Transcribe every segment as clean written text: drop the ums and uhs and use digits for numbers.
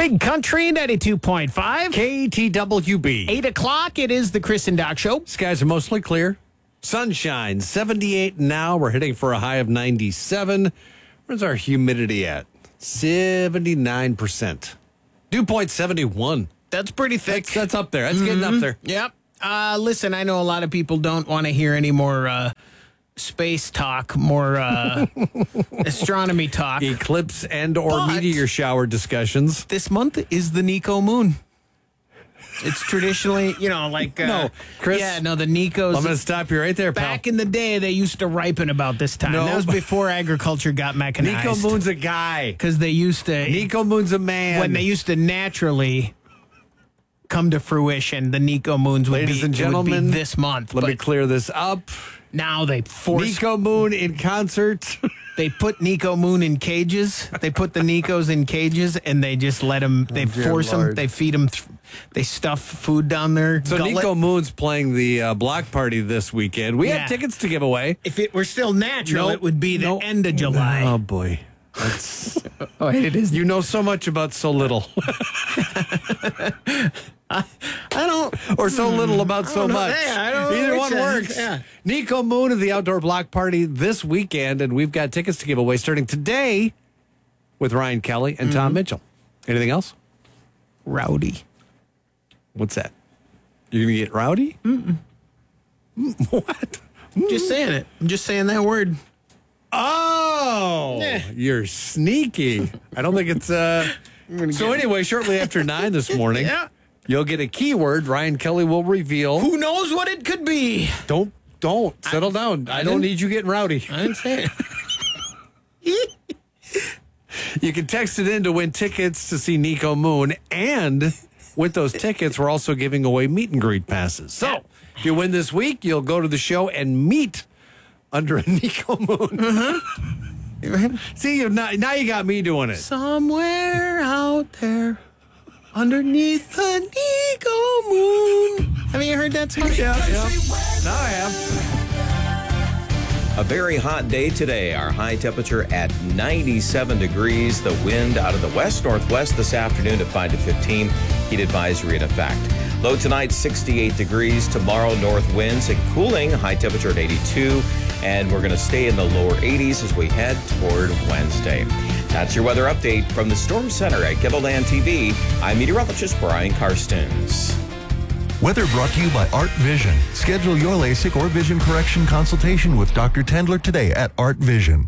Big Country 92.5. KTWB. 8 o'clock, it is the Chris and Doc Show. Skies are mostly clear. Sunshine, 78 now. We're hitting for a high of 97. Where's our humidity at? 79%. Dew point 71. That's pretty thick. That's up there. That's getting up there. Yep. Listen, I know a lot of people don't want to hear any more space talk, more astronomy talk. Eclipse and or But meteor shower discussions. this month is the Nico moon. It's traditionally, like... No, Chris. Yeah, no, the Nicos... I'm going to stop you right there, pal. Back in the day, they used to ripen about this time. No. That was before agriculture got mechanized. Nico Moon's a guy. Because they used to... Nico Moon's a man. When they used to naturally come to fruition, the Nico moons would Ladies be, and it would gentlemen, be this month. Let me But clear this up. now they force... Nico Moon in concert. They put Nico Moon in cages. They put the Nicos in cages, and they just let them... They dear force them. Lord. They feed them... They stuff food down their So gullet. Nico Moon's playing the block party this weekend. We Yeah. have tickets to give away. If it were still natural, Nope. it would be the Nope. end of July. Oh, boy. That's, Oh, it is. you know so much about so little. I don't... Or so little about so know. much. Yeah, I don't know Either which one one. works. Yeah. Nico Moon of the Outdoor Block Party this weekend, and we've got tickets to give away starting today with Ryan Kelly and Tom Mitchell. Anything else? Rowdy. What's that? You're going to get rowdy? What? Just saying it. I'm just saying that word. Oh, Yeah. you're sneaky. I don't think it's... So anyway, shortly after 9 this morning, Yeah. you'll get a keyword Ryan Kelly will reveal. Who knows what it could be? Don't. Settle down. I don't didn't- need you getting rowdy. I didn't say it. You can text it in to win tickets to see Nico Moon. And with those tickets, we're also giving away meet and greet passes. So if you win this week, you'll go to the show and meet under a Nico Moon. See, now you got me doing it. Somewhere out there, underneath the Nico moon. Have you heard that song? Yeah. Now I have. A very hot day today. Our high temperature at 97 degrees. The wind out of the west-northwest this afternoon at 5 to 15. Heat advisory in effect. Low tonight, 68 degrees. Tomorrow, north winds and cooling. High temperature at 82. And we're going to stay in the lower 80s as we head toward Wednesday. That's your weather update from the Storm Center at Kettleland TV. I'm meteorologist Brian Karstens. Weather brought to you by Art Vision. Schedule your LASIK or vision correction consultation with Dr. Tendler today at Art Vision.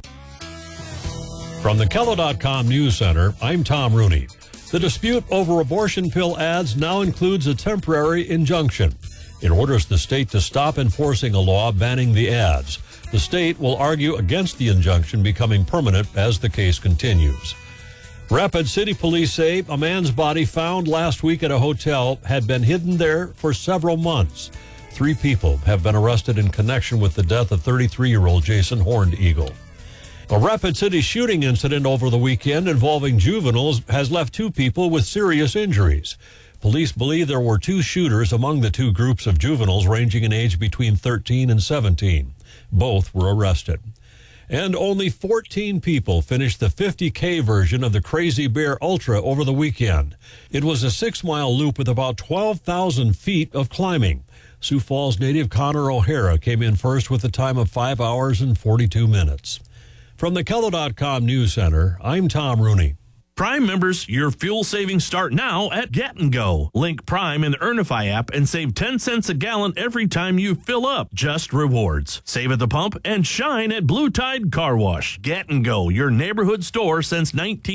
From the Kello.com News Center, I'm Tom Rooney. The dispute over abortion pill ads now includes a temporary injunction. It orders the state to stop enforcing a law banning the ads. The state will argue against the injunction becoming permanent as the case continues. Rapid City Police say a man's body found last week at a hotel had been hidden there for several months. 3 people have been arrested in connection with the death of 33-year-old Jason Horned Eagle. A Rapid City shooting incident over the weekend involving juveniles has left 2 people with serious injuries. Police believe there were 2 shooters among the 2 groups of juveniles ranging in age between 13 and 17. Both were arrested. And only 14 people finished the 50K version of the Crazy Bear Ultra over the weekend. It was a 6-mile loop with about 12,000 feet of climbing. Sioux Falls native Connor O'Hara came in first with a time of 5 hours and 42 minutes. From the Kello.com News Center, I'm Tom Rooney. Prime members, your fuel savings start now at Get & Go. Link Prime in the Earnify app and save 10 cents a gallon every time you fill up. Just rewards. Save at the pump and shine at Blue Tide Car Wash. Get & Go, your neighborhood store since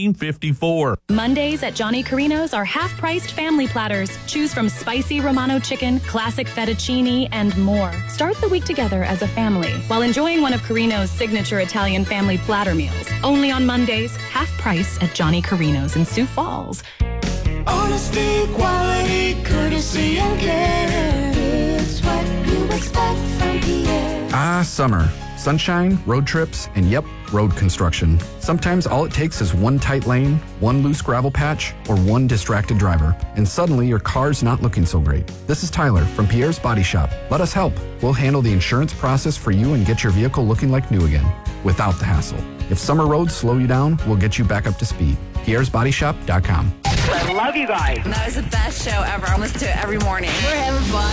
1954. Mondays at Johnny Carino's are half-priced family platters. Choose from spicy Romano chicken, classic fettuccine, and more. Start the week together as a family while enjoying one of Carino's signature Italian family platter meals. Only on Mondays, half price at Johnny Carino's in Sioux Falls. Honesty, quality, courtesy, and care. It's what you expect from Pierre. Summer. Sunshine, road trips, and yep, road construction. Sometimes all it takes is one tight lane, one loose gravel patch, or one distracted driver, and suddenly your car's not looking so great. This is Tyler from Pierre's Body Shop. Let us help. We'll handle the insurance process for you and get your vehicle looking like new again, without the hassle. If summer roads slow you down, we'll get you back up to speed. Pierre'sBodyShop.com. I love you guys. That was the best show ever. I listen to it every morning. We're having fun.